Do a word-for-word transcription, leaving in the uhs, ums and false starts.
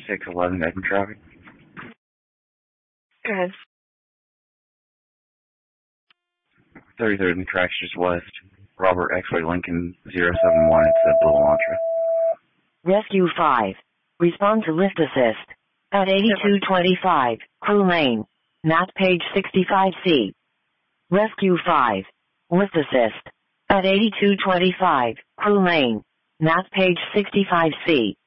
six eleven Edmund traffic. Go ahead. thirty-third and tracks just west. Robert X-Ray Lincoln zero seven one. It's a Blue Elantra. Rescue five. Respond to lift assist. At eighty-two twenty-five, Crew Lane. Map page sixty-five C. Rescue five. Lift assist. At eighty-two twenty-five, Crew Lane. Map page sixty-five C.